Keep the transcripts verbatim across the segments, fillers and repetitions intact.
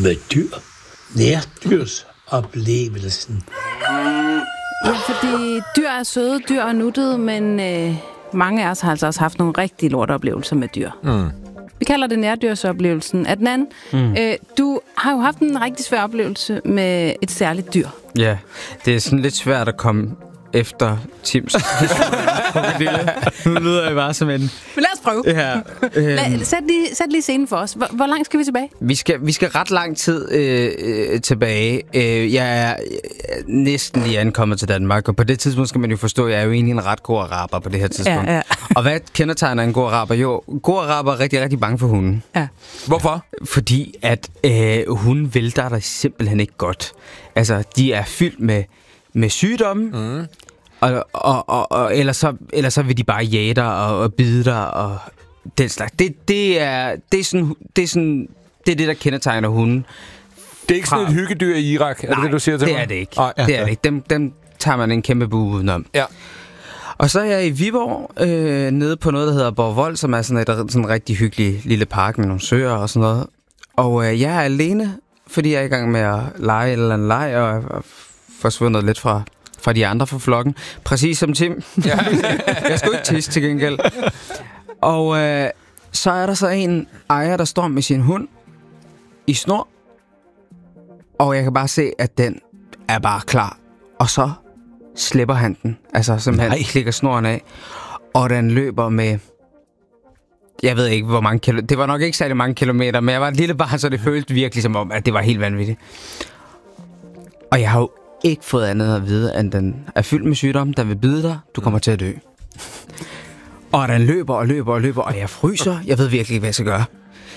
med dyr. Nærdyrsoplevelsen. Ja, fordi dyr er søde, dyr er nuttede, men øh, mange af os har altså også haft nogle rigtig lorteoplevelser med dyr. Mm. Vi kalder det nærdyrsooplevelsen. Adnan, mm. øh, du har jo haft en rigtig svær oplevelse med et særligt dyr. Ja, det er sådan lidt svært at komme efter Tims. Nu lyder jeg bare som en... Men lad os prøve. Ja, øh... lad, sæt, lige, sæt lige scenen for os. Hvor, hvor langt skal vi tilbage? Vi skal, vi skal ret lang tid øh, øh, tilbage. Øh, jeg er øh, næsten lige ankommet til Danmark, og på det tidspunkt skal man jo forstå, at jeg er jo egentlig en ret god araber på det her tidspunkt. Ja, ja. Og hvad kendetegner en god araber? Jo, god araber er rigtig, rigtig bange for hunden. Ja. Hvorfor? Fordi at øh, hunden vælter dig simpelthen ikke godt. Altså, de er fyldt med, med sygdomme, mm. og, og, og, og ellers, så, ellers så vil de bare jage dig og, og bide dig og den slags. Det, det, er, det, er sådan, det, er sådan, det er det, der kendetegner hunden. Det er ikke sådan et hyggedyr i Irak, er Nej, det det, du siger til det mig? er det ikke. Ej, ja, det er ja. det ikke. Dem, dem tager man en kæmpe bue udenom. Ja. Og så er jeg i Viborg, øh, nede på noget, der hedder Borgvold, som er sådan et sådan en rigtig hyggelig lille park med nogle søer og sådan noget. Og øh, jeg er alene, fordi jeg er i gang med at lege et eller andet leg, og er forsvundet lidt fra, fra de andre fra flokken. Præcis som Tim. Ja. Jeg skulle ikke tisse til gengæld. Og øh, så er der så en ejer, der står med sin hund i snor. Og jeg kan bare se, at den er bare klar. Og så slipper han den. Altså simpelthen Nej. klikker snoren af. Og den løber med... Jeg ved ikke, hvor mange kilometer... Det var nok ikke særlig mange kilometer, men jeg var et lille barn, så det føltes virkelig som om, at det var helt vanvittigt. Og jeg har jo ikke fået andet at vide, end den er fyldt med sygdom, den vil bide dig, du kommer til at dø. Og den løber og løber og løber, og jeg fryser. Jeg ved virkelig ikke, hvad jeg skal gøre.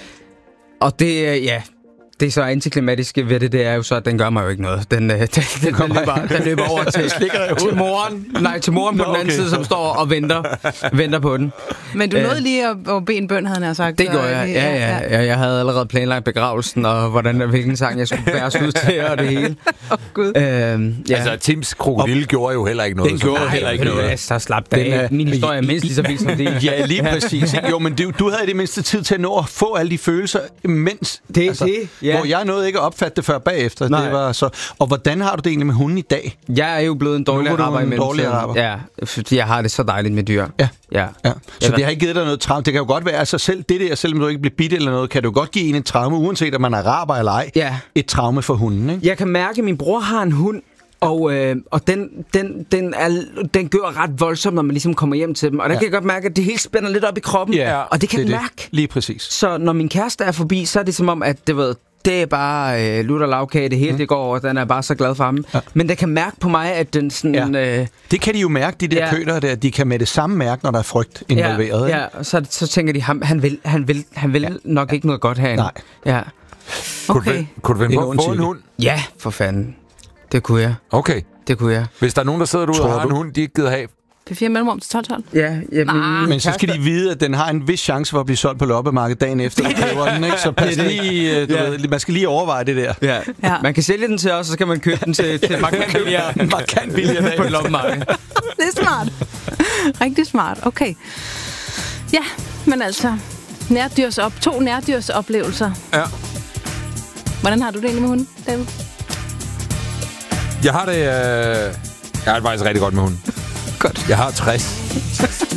Og det, ja... Det er så antiklimatisk ved det, det er jo så, at den gør mig jo ikke noget. Den, den, den, den, løber, den løber over til, til moren, nej, til moren på Nå, den anden okay, side, som står og venter, venter på den. Men du nåede lige at, at bede en bøn, havde han sagt. Det gjorde jeg, ja, ja, ja. Jeg havde allerede planlagt begravelsen, og hvordan, hvilken sang jeg skulle bæres ud til, og det hele. Åh, oh, Gud. Øhm, ja. Altså, Tims krokodille gjorde jo heller ikke noget. Den gjorde nej, heller ikke noget. Så slap det af. Min historie er mindst lige så vild som det. Ja, lige præcis. Jo, men du, du havde i det mindste tid til at nå at få alle de følelser, mens... Det er altså, det, ja. Hvor jeg nåede ikke at opfatte det før bagefter. Det var så. Og hvordan har du det egentlig med hunden i dag? Jeg er jo blevet en dårlig araber i mellemtiden. Ja, fordi jeg har det så dejligt med dyr. Ja. Ja. ja. Så det har ikke givet dig noget traume. Det kan jo godt være, altså selv det der, selvom du ikke bliver bidt eller noget, kan du godt give en et traume, uanset om man er araber eller ej. Ja. Et traume for hunden, ikke? Jeg kan mærke, at min bror har en hund, og, øh, og den, den, den, er, den gør ret voldsomt, når man ligesom kommer hjem til dem. Og der ja. kan jeg godt mærke, at det hele spænder lidt op i kroppen. Ja, og det kan det jeg det. mærke. Lige præcis. Så når min kæreste er forbi, så er det som om, at det ved, det er bare øh, lutter lavkage, det hele mm. det går over, den er bare så glad for ham. Ja. Men det kan mærke på mig, at den sådan... Ja. Øh, det kan de jo mærke, de der ja. køler der. De kan med det samme mærke, når der er frygt involveret. Ja, ja. Så, så tænker de, ham, han vil, han vil, han vil ja. nok ikke noget godt herinde. Nej. Ja. Okay. Kunne du vende på en hund? Ja, for fanden. Det kunne jeg. Okay. Det kunne jeg. Hvis der er nogen, der sidder derude og har en hund, de ikke gider have... P fire mellemrum til tolv tolv. Ja, ja men, nah. men så skal de vide, at den har en vis chance for at blive solgt på loppemarkedet dagen efter, der køber den, ikke? Så pas lige, du ja. ved, man skal lige overveje det der. Ja. Ja. Man kan sælge den til os, så skal man købe den til, til markant billigere, markant billigere på loppemarkedet. Det er smart. Rigtig smart. Okay. Ja, men altså, nærdyrs op, to nærdyrsoplevelser. Ja. Hvordan har du det egentlig med hunden, David? Jeg har det, øh... jeg har det faktisk rigtig godt med hunden. Godt. Jeg har tres.